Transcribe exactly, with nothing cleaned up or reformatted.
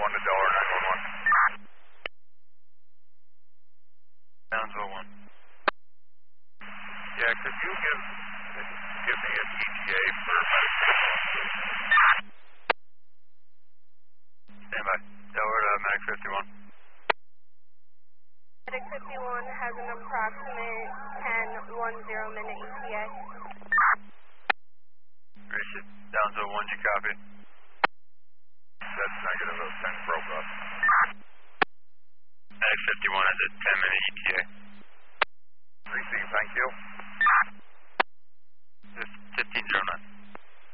one to Delaware nine one one. Townsville one. Yeah, could you give give me an E T A for medic fifty-one, please? Stand by. Delaware to medic fifty-one. Medic fifty-one has an approximate ten ten minute E T A. Richard, Townsville one, you copy? That's negative, those ten broke up. Medic fifty-one has a ten minute E T A. Receive, thank you. fifteen oh nine.